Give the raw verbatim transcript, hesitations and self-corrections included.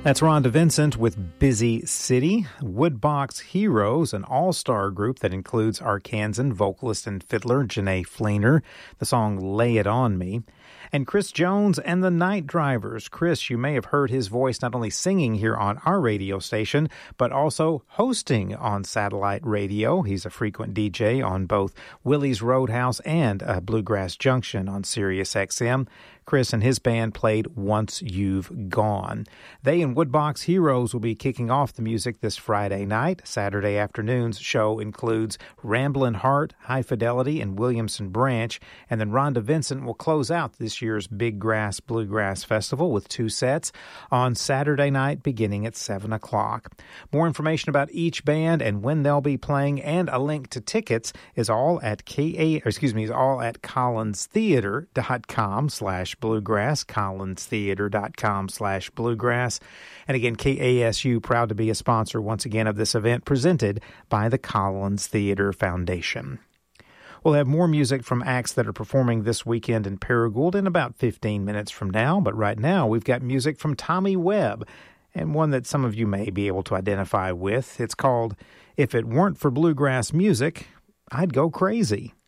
That's Rhonda Vincent with Busy City. Woodbox Heroes, an all-star group that includes Arkansan vocalist and fiddler Janae Fleener. The song Lay It On Me. And Chris Jones and the Night Drivers. Chris, you may have heard his voice not only singing here on our radio station, but also hosting on satellite radio. He's a frequent D J on both Willie's Roadhouse and uh, Bluegrass Junction on Sirius X M. Chris and his band played Once You've Gone. They and Woodbox Heroes will be kicking off the music this Friday night. Saturday afternoon's show includes Ramblin' Heart, High Fidelity, and Williamson Branch. And then Rhonda Vincent will close out this year's Big Grass Bluegrass Festival with two sets on Saturday night beginning at seven o'clock. More information about each band and when they'll be playing and a link to tickets is all at K A, or excuse me, is all at collinstheater.com slash bluegrass, collinstheater.com slash bluegrass. And again, K A S U proud to be a sponsor once again of this event presented by the Collins Theater Foundation. We'll have more music from acts that are performing this weekend in Paragould in about fifteen minutes from now. But right now, we've got music from Tommy Webb, and one that some of you may be able to identify with. It's called If It Weren't for Bluegrass Music, I'd Go Crazy.